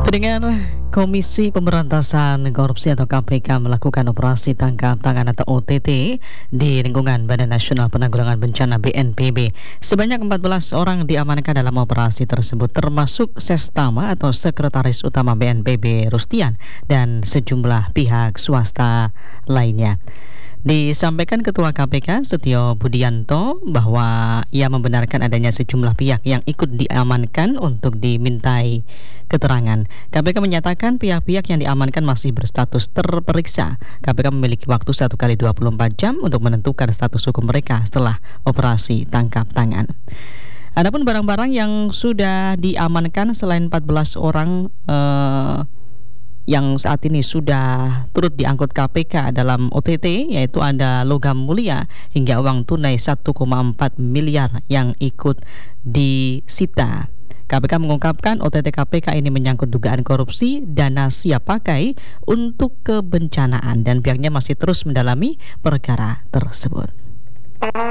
Pendengar, Komisi Pemberantasan Korupsi atau KPK melakukan operasi tangkap tangan atau OTT di lingkungan Badan Nasional Penanggulangan Bencana BNPB. Sebanyak 14 orang diamankan dalam operasi tersebut, termasuk Sestama atau Sekretaris Utama BNPB Rustian dan sejumlah pihak swasta lainnya. Disampaikan Ketua KPK Setio Budianto bahwa ia membenarkan adanya sejumlah pihak yang ikut diamankan untuk dimintai keterangan. KPK menyatakan pihak-pihak yang diamankan masih berstatus terperiksa. KPK memiliki waktu 1 kali 24 jam untuk menentukan status hukum mereka setelah operasi tangkap tangan. Adapun barang-barang yang sudah diamankan selain 14 orang yang saat ini sudah turut diangkut KPK dalam OTT, yaitu ada logam mulia hingga uang tunai 1,4 miliar yang ikut disita. KPK mengungkapkan OTT KPK ini menyangkut dugaan korupsi dana siap pakai untuk kebencanaan dan pihaknya masih terus mendalami perkara tersebut.